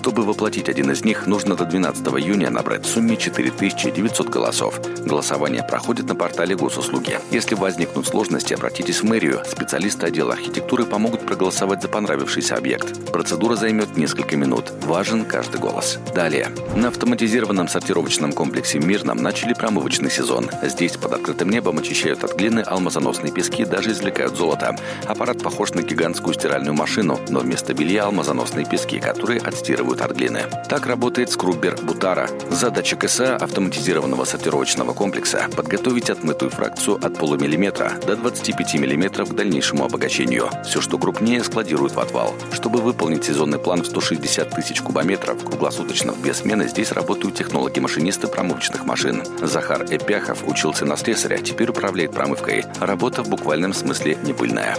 Чтобы воплотить один из них, нужно до 12 июня набрать в сумме 4900 голосов. Голосование проходит на портале госуслуги. Если возникнут сложности, обратитесь в мэрию. Специалисты отдела архитектуры помогут проголосовать за понравившийся объект. Процедура займет несколько минут. Важен каждый голос. Далее. На автоматизированном сортировочном комплексе в Мирном начали промывочный сезон. Здесь под открытым небом очищают от глины алмазоносные пески, даже извлекают золото. Аппарат похож на гигантскую стиральную машину, но вместо белья алмазоносные пески, которые отстирывают от глины. Так работает скруббер Бутара. Задача КСА автоматизированного сортировочного комплекса – подготовить отмытую фракцию от полумиллиметра до 25 мм к дальнейшему обогащению. Все, что крупнее, складируют в отвал. Чтобы выполнить сезонный план в 160 тысяч кубометров круглосуточно без смены, здесь работают технологи-машинисты промывочных машин. Захар Эпяхов учился на слесаря, теперь управляет промывкой. Работа в буквальном смысле не пыльная.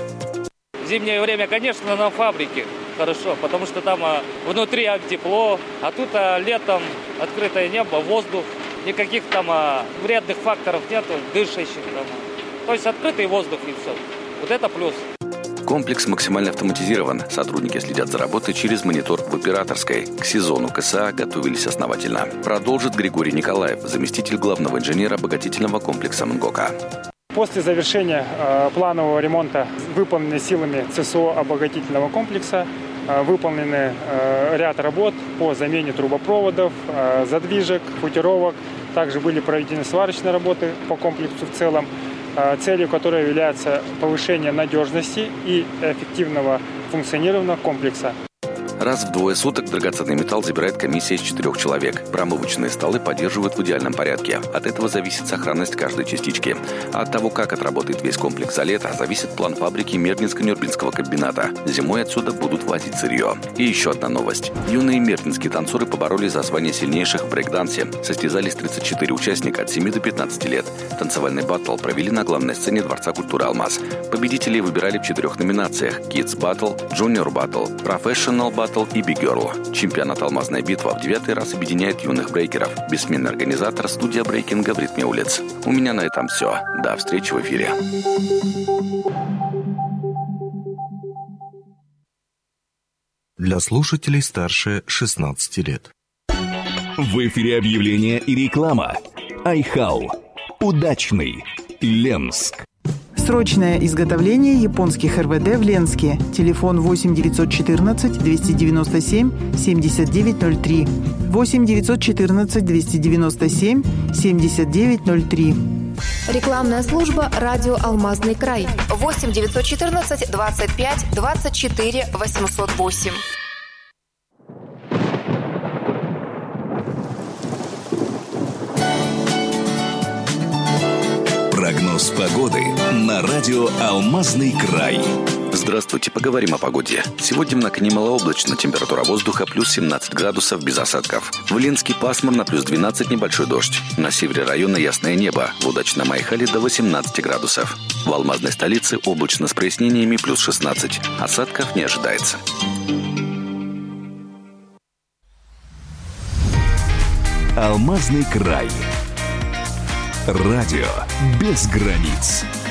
В зимнее время, конечно, на фабрике хорошо, потому что там внутри тепло, а тут летом открытое небо, воздух, никаких там вредных факторов нету, дышащих там. То есть открытый воздух и все. Вот это плюс. Комплекс максимально автоматизирован. Сотрудники следят за работой через монитор в операторской. К сезону КСА готовились основательно. Продолжит Григорий Николаев, заместитель главного инженера обогатительного комплекса МГОКа. После завершения планового ремонта, выполненный силами ЦСО обогатительного комплекса, выполнены ряд работ по замене трубопроводов, задвижек, футировок. Также были проведены сварочные работы по комплексу в целом, целью которой является повышение надежности и эффективного функционирования комплекса. Раз в 2 суток драгоценный металл забирает комиссия из 4 человек. Промывочные столы поддерживают в идеальном порядке. От этого зависит сохранность каждой частички. А от того, как отработает весь комплекс за лето, зависит план фабрики Мертинско-Нюрнбергского комбината. Зимой отсюда будут возить сырье. И еще одна новость. Юные мертинские танцоры поборолись за звание сильнейших в брейк-дансе. Состязались 34 участника от 7 до 15 лет. Танцевальный баттл провели на главной сцене Дворца культуры «Алмаз». Победителей выбирали в 4 номинациях: Kids Battle, Junior Battle, Professional Battle и Big Girl. Чемпионат «Алмазная битва» в 9-й раз объединяет юных брейкеров. Бессменный организатор — студия брейкинга в ритме улиц. У меня на этом все. До встречи в эфире. Для слушателей старше 16 лет. В эфире объявления и реклама. Айхау. Удачный. Ленск. Срочное изготовление японских РВД в Ленске. Телефон 8 914 297 7903. 8 914 297 7903. Рекламная служба «Радио Алмазный край». 8 914 25 24 808. Прогноз погоды на радио «Алмазный край». Здравствуйте, поговорим о погоде. Сегодня в Накане малооблачно, температура воздуха плюс 17 градусов без осадков. В Ленске пасмурно, плюс 12, небольшой дождь. На севере района ясное небо, в удачном Айхале до 18 градусов. В алмазной столице облачно с прояснениями, плюс 16. Осадков не ожидается. «Алмазный край». Радио без границ.